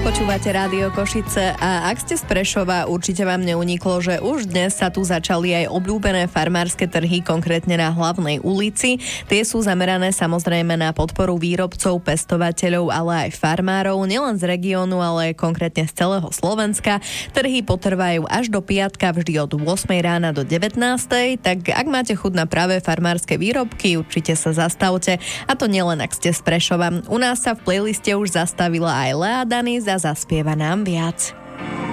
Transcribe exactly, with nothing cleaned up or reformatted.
Počúvate Rádio Košice a ak ste z Prešova, určite vám neuniklo, že už dnes sa tu začali aj obľúbené farmárske trhy, konkrétne na Hlavnej ulici. Tie sú zamerané samozrejme na podporu výrobcov, pestovateľov, ale aj farmárov, nielen z regiónu, ale konkrétne z celého Slovenska. Trhy potrvajú až do piatka, vždy od ôsmej rána do devätnástej, tak ak máte chuť na práve farmárske výrobky, určite sa zastavte, a to nielen ak ste z Prešova. U nás sa v playliste už zastavila aj Lea Danis a zaspieva nám viac.